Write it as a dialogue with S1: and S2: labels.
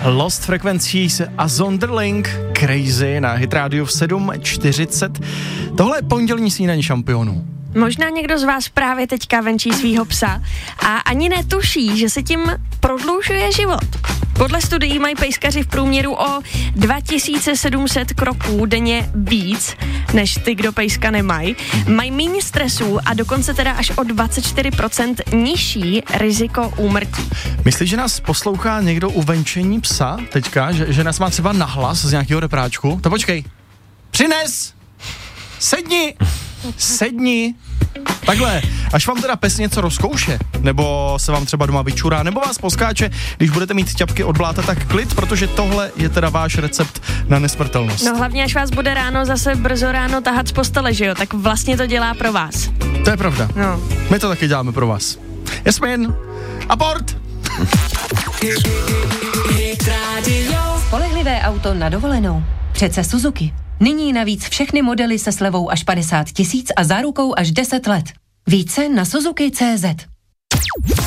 S1: Lost Frequencies a Zonderling, Crazy na Hit Radio v 7:40. Tohle je pondělní snídaní šampionů.
S2: Možná někdo z vás právě teďka venčí svýho psa a ani netuší, že se tím prodlužuje život. Podle studií mají pejskaři v průměru o 2700 kroků denně víc, než ty, kdo pejska nemají. Mají méně stresů a dokonce teda až o 24% nižší riziko úmrtí.
S1: Myslíš, že nás poslouchá někdo u venčení psa teďka? Že nás má třeba nahlas z nějakého repráčku? To počkej. Přines! Sedni! Takhle, až vám teda pes něco rozkouše, nebo se vám třeba doma vyčurá, nebo vás poskáče, když budete mít ťapky od bláta, tak klid, protože tohle je teda váš recept na nesmrtelnost.
S2: No hlavně, až vás bude ráno zase brzo ráno tahat z postele, že jo, tak vlastně to dělá pro vás.
S1: To je pravda.
S2: No.
S1: My to taky děláme pro vás. Jasmin, aport!
S3: Spolehlivé auto na dovolenou. Přece Suzuki. Nyní navíc všechny modely se slevou až 50 000 a zárukou až 10 let. Více na Suzuki.cz.